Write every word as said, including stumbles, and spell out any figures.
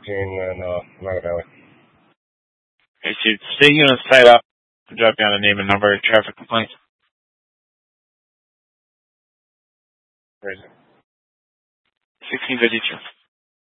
fourteen and uh, Mountain Valley. Okay, so stay on the site up. I'll drop down the name and number of traffic complaints. Crazy. sixteen fifty-two.